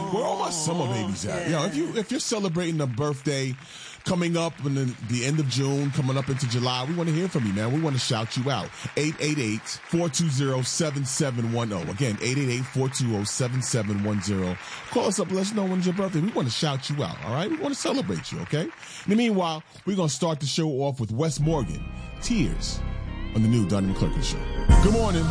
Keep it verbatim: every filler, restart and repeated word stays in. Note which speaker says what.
Speaker 1: Where all my summer babies at? Yeah. You know, if you if you're celebrating a birthday coming up in the, the end of June, coming up into July, we want to hear from you, man. We want to shout you out. eight eight eight, four two zero, seven seven one zero. Again, eight eight eight, four two zero, seven seven one zero. Call us up. Let us know when's your birthday. We want to shout you out. All right. We want to celebrate you. Okay. In the meanwhile, we're going to start the show off with Wes Morgan, Tears, on the new Dunn and McClurkin Show. Good morning.